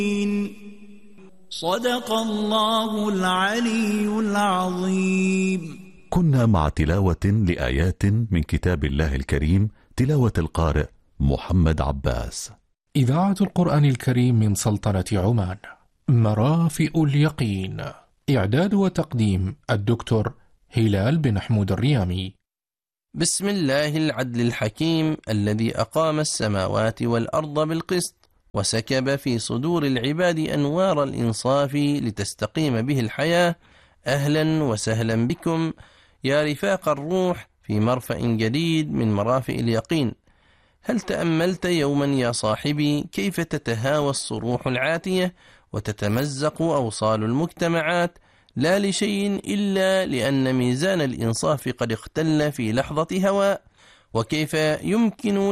صدق الله العلي العظيم. كنا مع تلاوة لآيات من كتاب الله الكريم، تلاوة القارئ محمد عباس. إذاعة القرآن الكريم من سلطنة عمان. مرافئ اليقين. إعداد وتقديم الدكتور هلال بن حمود الريامي. بسم الله العدل الحكيم الذي أقام السماوات والأرض بالقسط وسكب في صدور العباد أنوار الإنصاف لتستقيم به الحياة. أهلا وسهلا بكم يا رفاق الروح في مرفأ جديد من مرافئ اليقين. هل تأملت يوما يا صاحبي كيف تتهاوى الصروح العاتية وتتمزق أوصال المجتمعات، لا لشيء إلا لأن ميزان الإنصاف قد اختل في لحظة هواء؟ وكيف يمكن